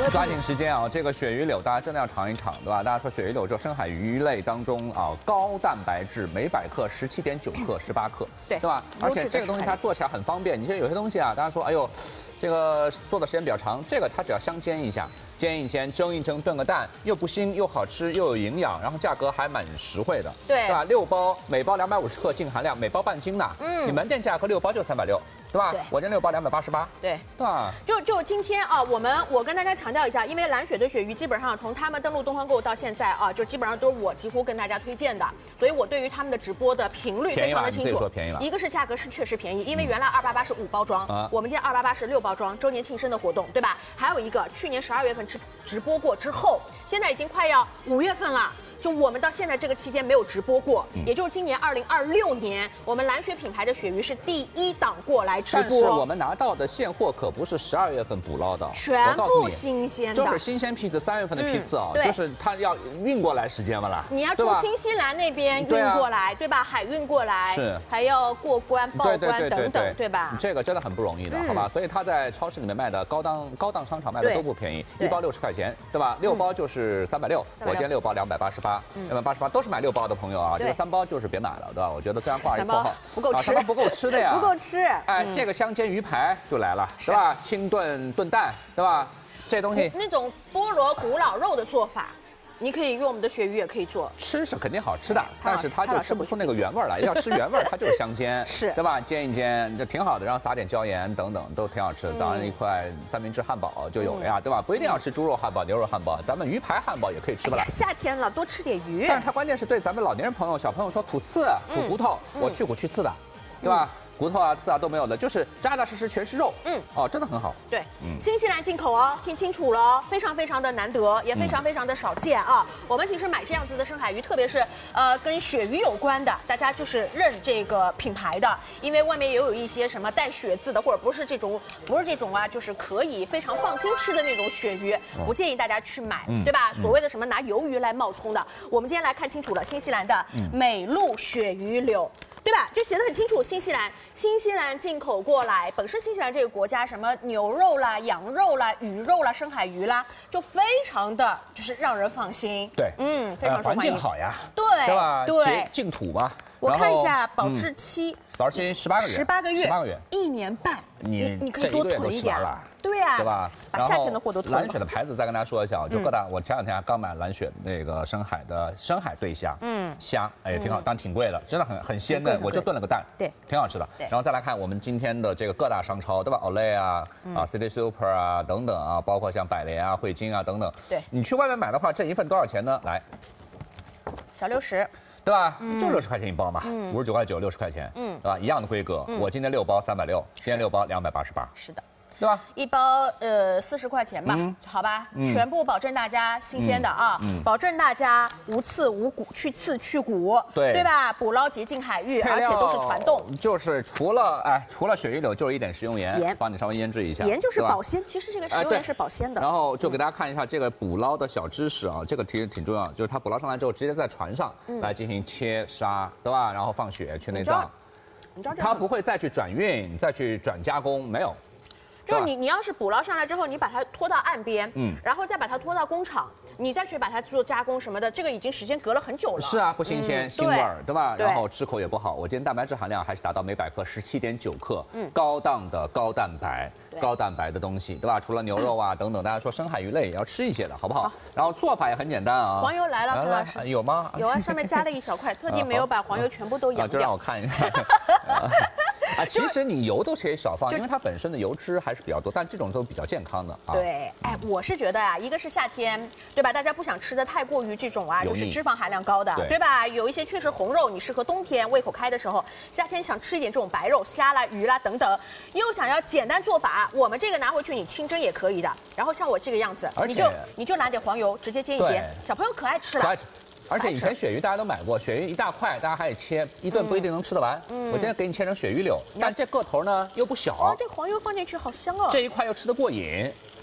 抓紧时间啊！这个鳕鱼柳大家真的要尝一尝，对吧？大家说鳕鱼柳这深海鱼类当中啊，高蛋白质，每100克17.9克，18克，对吧？而且这个东西它做起来很方便。你像有些东西啊，大家说，哎呦，这个做的时间比较长，这个它只要香煎一下。 煎一煎，蒸一蒸，炖个蛋，又不腥又好吃，又有营养，然后价格还蛮实惠的，对吧？6包，每包250克净含量，每包半斤呢。你门店价格6包就360，对吧？我这6包288，对吧？ 就今天啊，我跟大家强调一下，因为蓝雪的鳕鱼基本上从他们登陆东方购物到现在啊，就基本上都是我几乎跟大家推荐的，所以我对于他们的直播的频率非常的清楚。 说便宜了， 一个是价格是确实便宜，因为原来288是5包装，我们今天288是6包装，周年庆生的活动，对吧？还有一个去年12月份直播过之后，现在已经快要5月份了。 就我们到现在这个期间没有直播过，也就是今年2026年，我们蓝雪品牌的鳕鱼是第1档过来直播。 但是我们拿到的现货可不是12月份捕捞的， 全部新鲜的， 就是新鲜批次，3月份的批次啊，就是它要运过来时间嘛啦。 你要从新西兰那边运过来，对吧？海运过来， 是还要过关、报关等等，对吧？ 这个真的很不容易的，好吧？所以它在超市里面卖的高档商场卖的都不便宜，1包60块钱，对吧？6包就是360，我今天6包288，288。 都是买6包的朋友啊，这个3包就是别买了，对吧？我觉得虽然挂一括号不够吃， 3包不够吃的呀， 不够吃。 哎，这个香煎鱼排就来了，对吧？清炖蛋，对吧？这东西那种菠萝古老肉的做法。 你可以用我们的鳕鱼，也可以做， 吃是肯定好吃的，但是它就吃不出那个原味来。要吃原味，它就是香煎， 是， 对吧？煎一煎就挺好的，然后撒点椒盐等等，都挺好吃的。早上一块三明治汉堡就有了呀，对吧？不一定要吃猪肉汉堡、牛肉汉堡，咱们鱼排汉堡也可以吃的啦。 夏天了，多吃点鱼。 但是它关键是对咱们老年人朋友、小朋友说吐刺、吐骨头，我去骨去刺的，对吧？ 骨头啊、刺啊都没有的，就是扎扎实实全是肉。哦，真的很好。 对，新西兰进口哦，听清楚了，非常非常的难得，也非常非常的少见啊。我们其实买这样子的深海鱼，特别是跟鳕鱼有关的，大家就是认这个品牌的，因为外面也有一些什么带血字的，或者不是这种啊，就是可以非常放心吃的那种鳕鱼，不建议大家去买，对吧？所谓的什么拿鱿鱼来冒充的，我们今天来看清楚了，新西兰的美鲈鳕鱼柳。 对吧？就写得很清楚，新西兰进口过来，本身新西兰这个国家什么牛肉啦、羊肉啦、鱼肉啦、深海鱼啦，就非常的就是让人放心。 对， 非常受欢迎。 环境好呀， 对吧？ 对， 净土嘛。 我看一下保质期。 保质期18个月 ，18个月，1年半，你可以多囤一点了，对呀， 对吧？ 把夏天的货都囤了。 蓝雪的牌子再跟大家说一下，就各大，我前两天刚买蓝雪那个深海对虾，虾，哎，挺好，但挺贵的，真的很鲜嫩，我就炖了个蛋， 对， 挺好吃的。然后再来看我们今天的这个各大商超，对吧 ？Olay 啊，City Super 啊等等啊，包括像百联啊、汇金啊等等， 对， 你去外面买的话，这一份多少钱呢？来， 小60。 对吧？就60块钱一包嘛，59块9，60块钱，对吧？一样的规格。我今天6包360，今天6包288。 是的。 对吧？ 一包40块钱吧，好吧，全部保证大家新鲜的啊，保证大家无刺无骨，去刺去骨，对吧？捕捞洁净海域，而且都是传动。 就是除了鳕鱼柳，就是一点食用盐，帮你稍微腌制一下。 盐就是保鲜，其实这个食用盐是保鲜的。 然后就给大家看一下这个捕捞的小知识啊，这个其实挺重要，就是它捕捞上来之后，直接在船上来进行切杀，对吧？然后放血去内脏，它不会再去转运、再去转加工，没有。 就是你要是捕捞上来之后，你把它拖到岸边，然后再把它拖到工厂，你再去把它做加工什么的，这个已经时间隔了很久了。 是啊，不新鲜，腥味儿，对吧？然后吃口也不好。我今天蛋白质含量还是达到每100克17.9克，高档的高蛋白的东西，对吧？除了牛肉啊等等，大家说深海鱼类也要吃一些的，好不好？然后做法也很简单啊。 黄油来了，潘老师有吗？ 有啊，上面加了一小块，特地没有把黄油全部都扬掉。 就让我看一下。其实你油都可以少放，因为它本身的油脂还是比较多，但这种都比较健康的啊。 对，哎，我是觉得啊，一个是夏天，对吧？大家不想吃的太过于这种啊，就是脂肪含量高的，对吧？有一些确实红肉你适合冬天胃口开的时候，夏天想吃一点这种白肉，虾啦、鱼啦等等，又想要简单做法，我们这个拿回去你清蒸也可以的。然后像我这个样子，你就拿点黄油直接煎一煎，小朋友可爱吃了。 而且以前鳕鱼大家都买过，鳕鱼一大块，大家还得切，一顿不一定能吃得完。我今天给你切成鳕鱼柳，但这个头呢又不小。 哇，这黄油放进去好香哦！ 这一块又吃得过瘾，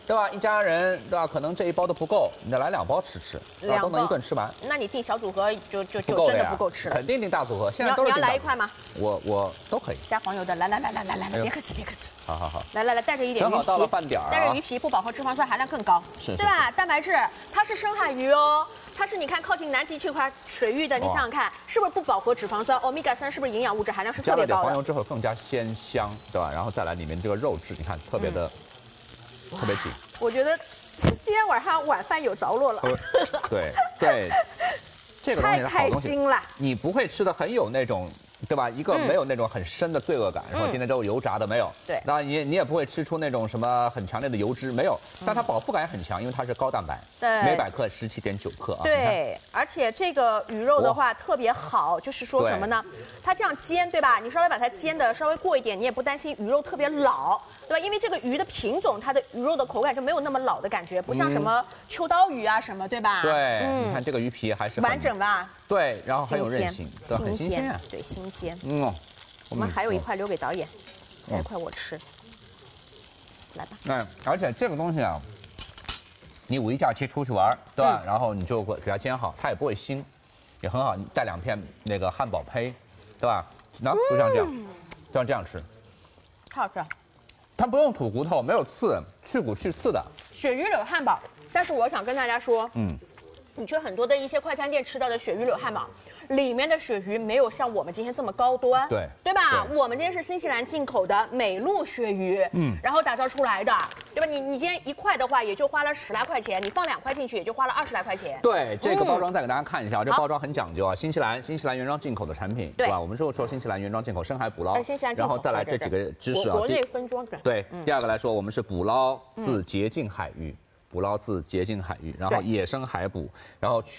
对吧？一家人对吧？可能这一包都不够，你再来2包吃，都能一顿吃完。 那你订小组合就真不够的不够吃了。 肯定订大组合，现在都是你要来1块吗？ 我都可以。 加黄油的，来，别客气。 好。 来，带着一点鱼皮。 正好到了饭点儿， 带着鱼皮不饱和脂肪酸含量更高， 是， 对吧？蛋白质，它是深海鱼哦，它是你看靠近南极这块水域的，你想想看，是不是不饱和脂肪酸？Omega 3是不是营养物质含量是特别高的？ 加了点黄油之后更加鲜香，对吧？然后再来里面这个肉质，你看特别的。特别紧， 我觉得今天晚上晚饭有着落了。 对，这个东西太开心了。 你不会吃的很有那种，对吧？一个没有那种很深的罪恶感，说今天都是油炸的没有。 对， 那你也不会吃出那种什么很强烈的油脂没有，但它饱腹感也很强，因为它是高蛋白，每100克17.9克啊。 对，而且这个鱼肉的话特别好，就是说什么呢？它这样煎，对吧？你稍微把它煎的稍微过一点，你也不担心鱼肉特别老。对吧？因为这个鱼的品种，它的鱼肉的口感就没有那么老的感觉，不像什么秋刀鱼啊什么，对吧？ 对，你看这个鱼皮还是完整吧？ 对，然后很有韧性，对，很新鲜。 对，新鲜。 我们还有1块留给导演，这1块我吃。来吧。 而且这个东西啊，你5一假期出去玩，对吧？然后你就给它煎好，它也不会腥，也很好。你带2片那个汉堡胚，对吧？然后就像这样，就像这样吃， 太好吃了。 它不用吐骨头，没有刺，去骨去刺的。 鳕鱼柳汉堡，但是我想跟大家说，你去很多的一些快餐店吃到的鳕鱼柳汉堡，里面的鳕鱼没有像我们今天这么高端，对吧？我们今天是新西兰进口的美鲈鳕鱼，然后打造出来的，对吧？你今天1块的话，也就花了10来块钱，你放2块进去，也就花了20来块钱。 对，这个包装再给大家看一下，这包装很讲究啊，新西兰原装进口的产品，对吧？我们说新西兰原装进口深海捕捞，然后再来这几个知识啊， 国内分装的。 对，第2个来说，我们是捕捞自洁净海域。捕捞自洁净海域，然后野生海捕，然后